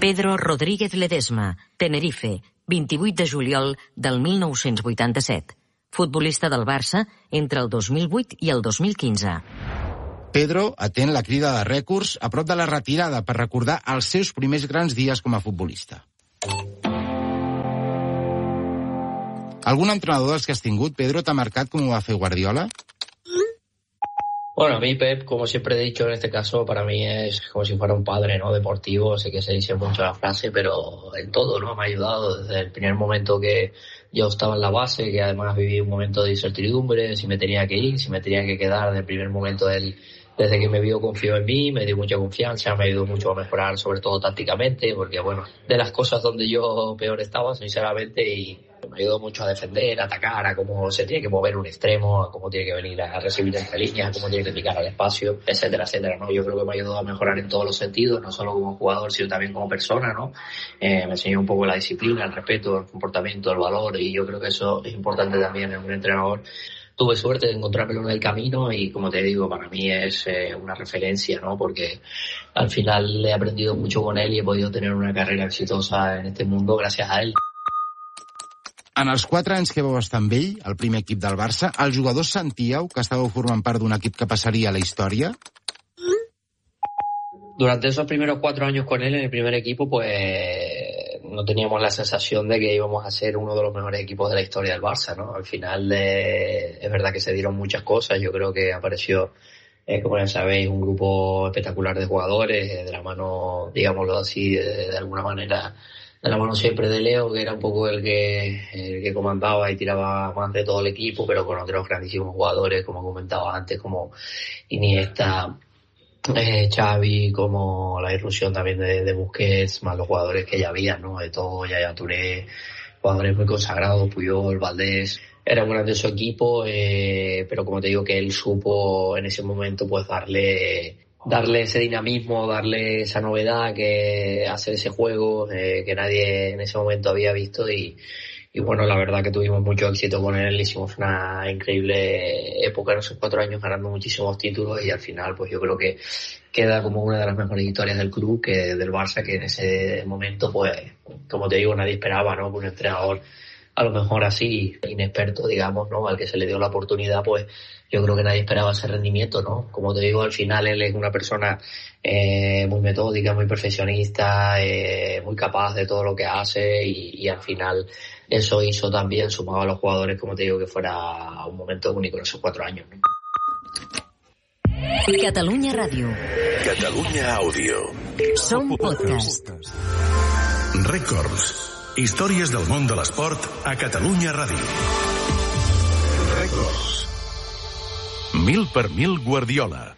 Pedro Rodríguez Ledesma, Tenerife, 28 de juliol del 1987. Futbolista del Barça entre el 2008 i el 2015. Pedro atén la crida de rècords a prop de la retirada per recordar els seus primers grans dies com a futbolista. ¿Algún entrenador dels que has tingut, Pedro, t'ha marcat com ho va fer Guardiola? Bueno, a mí Pep, como siempre he dicho en este caso, para mí es como si fuera un padre, ¿no? Deportivo, sé que se dice mucho la frase, pero en todo, ¿no? Me ha ayudado desde el primer momento que yo estaba en la base, que además viví un momento de incertidumbre, si me tenía que ir, si me tenía que quedar. Desde el primer momento desde que me vio, confió en mí, me dio mucha confianza, me ayudó mucho a mejorar, sobre todo tácticamente, porque bueno, de las cosas donde yo peor estaba, sinceramente, y me ayudó mucho a defender, a atacar, a cómo se tiene que mover un extremo, a cómo tiene que venir a recibir entre líneas, a cómo tiene que picar al espacio, etcétera, etcétera, ¿no? Yo creo que me ayudó a mejorar en todos los sentidos, no solo como jugador, sino también como persona, ¿no? Me enseñó un poco la disciplina, el respeto, el comportamiento, el valor, y yo creo que eso es importante también en un entrenador. Tuve suerte de encontrármelo en el camino y, como te digo, para mí es una referencia, ¿no? Porque al final he aprendido mucho con él y he podido tener una carrera exitosa en este mundo gracias a él. En els 4 anys que vau estar amb ell, al primer equip del Barça, els jugadors sentíeu que estàveu formant part d'un equip que passaria a la història? Durante esos primeros 4 años con él en el primer equipo, pues no teníamos la sensación de que íbamos a ser uno de los mejores equipos de la historia del Barça, ¿no? Al final es verdad que se dieron muchas cosas. Yo creo que apareció, como ya sabéis, un grupo espectacular de jugadores, de la mano, digámoslo así, de alguna manera, de la mano siempre de Leo, que era un poco el que comandaba y tiraba más de todo el equipo, pero con otros grandísimos jugadores, como comentaba antes, como Iniesta, Xavi, como la irrupción también de Busquets, más los jugadores que ya había, ¿no? De todo, Yaya Touré, jugadores muy consagrados, Puyol, Valdés. Era un grandioso equipo, pero como te digo, que él supo en ese momento pues darle ese dinamismo, darle esa novedad, que hacer ese juego que nadie en ese momento había visto, y bueno, la verdad que tuvimos mucho éxito con él, hicimos una increíble época en esos 4 años, ganando muchísimos títulos, y al final pues yo creo que queda como una de las mejores historias del club, que del Barça, que en ese momento pues, como te digo, nadie esperaba, ¿no? Que un entrenador a lo mejor así, inexperto, digamos, ¿no? Al que se le dio la oportunidad, pues yo creo que nadie esperaba ese rendimiento, ¿no? Como te digo, al final él es una persona muy metódica, muy perfeccionista, muy capaz de todo lo que hace, y al final eso hizo también, sumado a los jugadores, como te digo, que fuera un momento único en esos 4 años, ¿no? Catalunya Ràdio. Catalunya Àudio. Som podcast. Rècords. Històries del món de l'esport a Catalunya Ràdio. Rècords. 1000 per 1000 Guardiola.